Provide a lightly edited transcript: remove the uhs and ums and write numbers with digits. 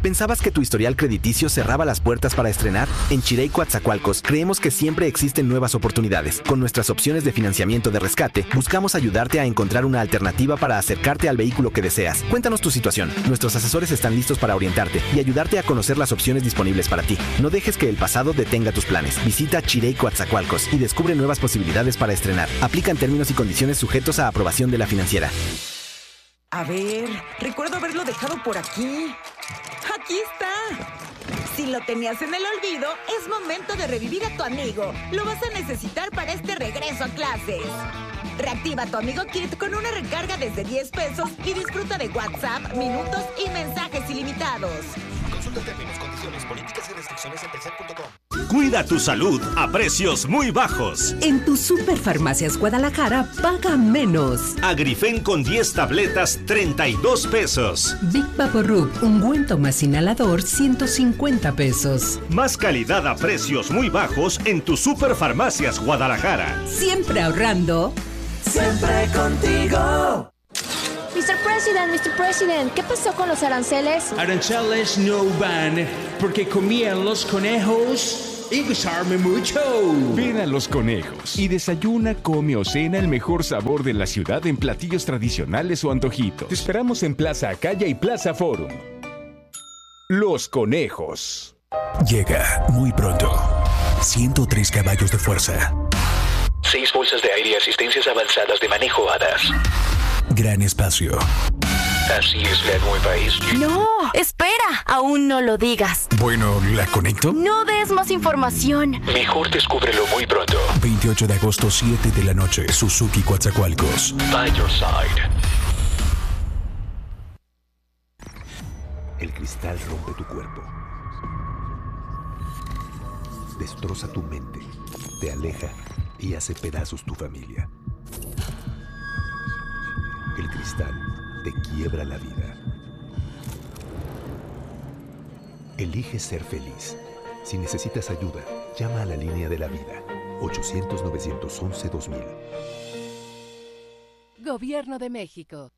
¿Pensabas que tu historial crediticio cerraba las puertas para estrenar? En Chirey Coatzacoalcos creemos que siempre existen nuevas oportunidades. Con nuestras opciones de financiamiento de rescate, buscamos ayudarte a encontrar una alternativa para acercarte al vehículo que deseas. Cuéntanos tu situación. Nuestros asesores están listos para orientarte y ayudarte a conocer las opciones disponibles para ti. No dejes que el pasado detenga tus planes. Visita Chirey Coatzacoalcos y descubre nuevas posibilidades para estrenar. Aplican términos y condiciones sujetos a aprobación de la financiera. A ver, recuerdo haberlo dejado por aquí. ¡Aquí está! Si lo tenías en el olvido, es momento de revivir a tu amigo. Lo vas a necesitar para este regreso a clases. Reactiva tu Amigo Kit con una recarga desde 10 pesos y disfruta de WhatsApp, minutos y mensajes ilimitados. Consulta términos, condiciones, políticas y restricciones en telcel.com. Cuida tu salud a precios muy bajos. En tu Superfarmacias Guadalajara, paga menos. Agrifen con 10 tabletas, 32 pesos. Big Vaporub, ungüento más inhalador, 150 pesos. Más calidad a precios muy bajos en tu Superfarmacias Guadalajara. Siempre ahorrando. Siempre contigo. Mr. President, ¿qué pasó con los aranceles? Aranceles no van porque comían los conejos y gustarme mucho. Ven a Los Conejos y desayuna, come o cena el mejor sabor de la ciudad en platillos tradicionales o antojitos. Te esperamos en Plaza Acaya y Plaza Forum. Los Conejos. Llega muy pronto. 103 caballos de fuerza. 6 bolsas de aire y asistencias avanzadas de manejo HADAS. Gran espacio. Así es la nueva SUV. No, espera, aún no lo digas. Bueno, ¿la conecto? No des más información. Mejor descúbrelo muy pronto. 28 de agosto, 7 de la noche, Suzuki Coatzacoalcos. By your side. El cristal rompe tu cuerpo. Destroza tu mente, te aleja y hace pedazos tu familia. El cristal te quiebra la vida. Elige ser feliz. Si necesitas ayuda, llama a la línea de la vida. 800-911-2000. Gobierno de México.